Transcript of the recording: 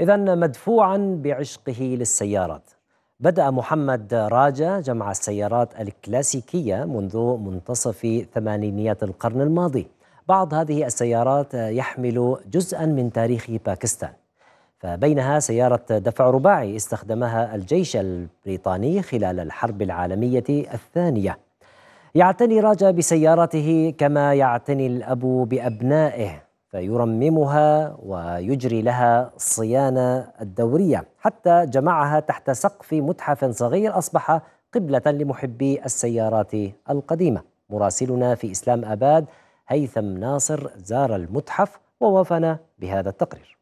إذن مدفوعا بعشقه للسيارات، بدأ محمد راجة جمع السيارات الكلاسيكية منذ منتصف ثمانينيات القرن الماضي. بعض هذه السيارات يحمل جزءا من تاريخ باكستان، فبينها سيارة دفع رباعي استخدمها الجيش البريطاني خلال الحرب العالمية الثانية. يعتني راجا بسيارته كما يعتني الأب بأبنائه، فيرممها ويجري لها الصيانة الدورية، حتى جمعها تحت سقف متحف صغير أصبح قبلة لمحبي السيارات القديمة. مراسلنا في إسلام آباد هيثم ناصر زار المتحف ووافانا بهذا التقرير.